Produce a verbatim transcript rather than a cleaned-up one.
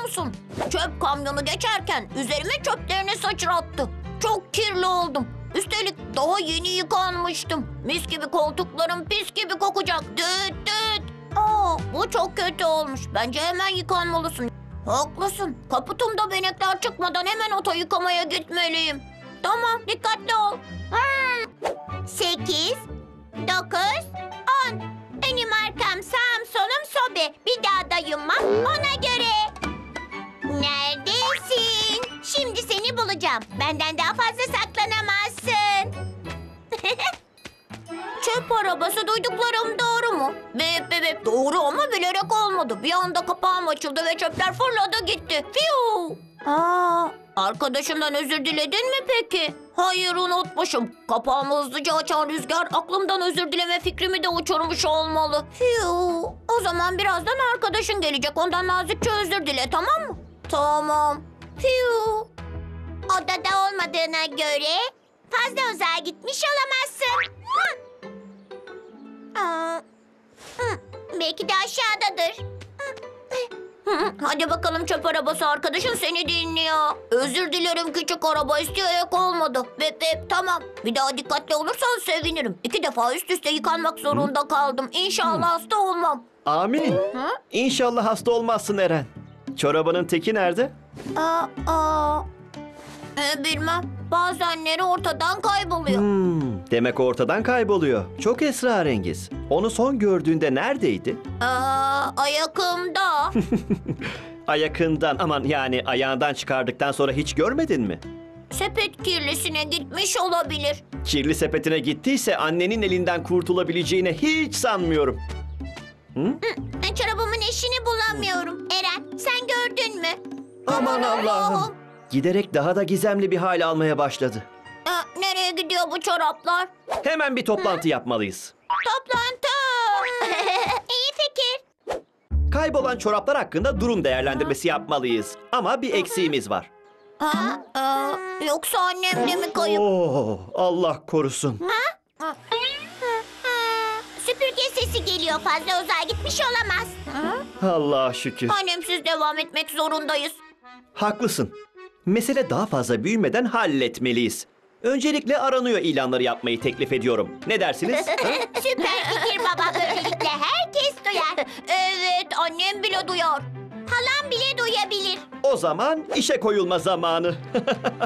musun? Çöp kamyonu geçerken üzerime çöplerini sıçrattı. Çok kirli oldum. Üstelik daha yeni yıkanmıştım. Mis gibi koltuklarım pis gibi kokacak. Düt düt. Aa, bu çok kötü olmuş. Bence hemen yıkanmalısın. Haklısın. Kaputumda benekler çıkmadan hemen oto yıkamaya gitmeliyim. Tamam, dikkatli ol. Sekiz, dokuz, on. Önüm arkam sağım solum sobe. Bir daha da yummam ona göre. Neredesin? Şimdi seni bulacağım. Benden daha fazla saklanamazsın. Çöp arabası duyduklarım doğru mu? Bip bip bip. Doğru ama bilerek olmadı. Bir anda kapağım açıldı ve çöpler fırladı gitti. Fiu! Aa, arkadaşımdan özür diledin mi peki? Hayır, unutmuşum. Kapağımı hızlıca açan rüzgar aklımdan özür dileme fikrimi de uçurmuş olmalı. Fiu! O zaman birazdan arkadaşın gelecek. Ondan nazikçe özür dile, tamam mı? Tamam. Fiu! Odada olmadığına göre fazla uzağa gitmiş olamazsın. Hı. Aa, hı, belki de aşağıdadır. Hı, hı, hadi bakalım çöp arabası, arkadaşın seni dinliyor. Özür dilerim küçük araba, isteyerek olmadı. Bep bep, tamam. Bir daha dikkatli olursan sevinirim. İki defa üst üste yıkanmak zorunda kaldım. İnşallah hasta olmam. Amin. Hı? İnşallah hasta olmazsın Eren. Çorabının teki nerede? Aa, aa. Ee, bilmem. Bazenleri ortadan kayboluyor. Hmm, demek ortadan kayboluyor. Çok esrarengiz. Onu son gördüğünde neredeydi? Aa, ayakımda. Ayakından, aman yani ayağından çıkardıktan sonra hiç görmedin mi? Sepet kirlisine gitmiş olabilir. Kirli sepetine gittiyse annenin elinden kurtulabileceğini hiç sanmıyorum. Ben çorabımın eşini bulamıyorum. Eren, sen gördün mü? Aman Allah'ım. Giderek daha da gizemli bir hal almaya başladı. Aa, nereye gidiyor bu çoraplar? Hemen bir toplantı yapmalıyız. Toplantı. İyi fikir. Kaybolan çoraplar hakkında durum değerlendirmesi yapmalıyız. Ama bir eksiğimiz var. Ha? Aa, yoksa annem de mi kayıp? Oo, Allah korusun. Ha? Süpürge sesi geliyor. Fazla uzağa gitmiş olamaz. Allah'a şükür. Annemsiz devam etmek zorundayız. Haklısın. Mesele daha fazla büyümeden halletmeliyiz. Öncelikle aranıyor ilanları yapmayı teklif ediyorum. Ne dersiniz? Süper fikir baba. Böylelikle herkes duyar. Evet, annem bile duyar. Halam bile duyabilir. O zaman işe koyulma zamanı.